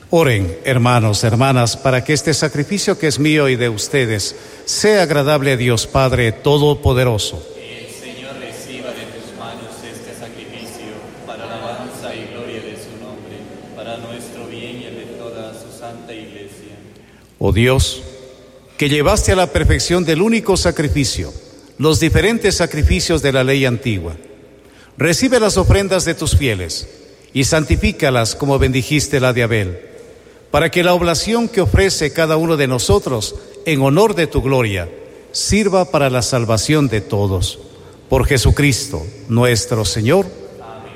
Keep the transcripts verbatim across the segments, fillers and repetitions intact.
Oren, hermanos, hermanas, para que este sacrificio que es mío y de ustedes sea agradable a Dios Padre Todopoderoso. Que el Señor reciba de tus manos este sacrificio para alabanza y gloria de su nombre, para nuestro bien y el de toda su santa Iglesia. Oh Dios, que llevaste a la perfección del único sacrificio los diferentes sacrificios de la ley antigua, recibe las ofrendas de tus fieles y santifícalas como bendijiste la de Abel, para que la oblación que ofrece cada uno de nosotros en honor de tu gloria sirva para la salvación de todos. Por Jesucristo nuestro Señor. Amén.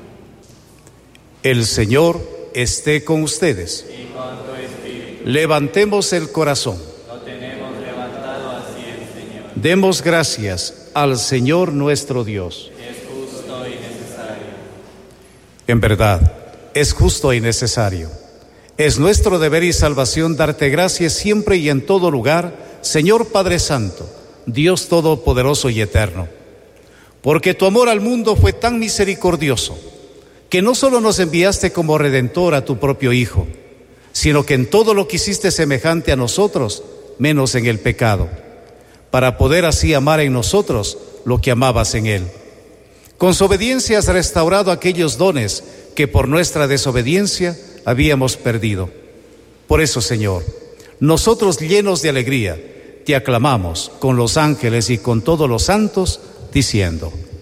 El Señor esté con ustedes. Y con tu espíritu. Levantemos el corazón. Lo tenemos levantado hacia el Señor. Demos gracias al Señor nuestro Dios. Es justo y necesario. En verdad, es justo y necesario. Es nuestro deber y salvación darte gracias siempre y en todo lugar, Señor Padre Santo, Dios Todopoderoso y Eterno. Porque tu amor al mundo fue tan misericordioso, que no solo nos enviaste como Redentor a tu propio Hijo, sino que en todo lo quisiste semejante a nosotros, menos en el pecado, para poder así amar en nosotros lo que amabas en Él. Con su obediencia has restaurado aquellos dones que por nuestra desobediencia habíamos perdido. Por eso, Señor, nosotros llenos de alegría, te aclamamos con los ángeles y con todos los santos, diciendo: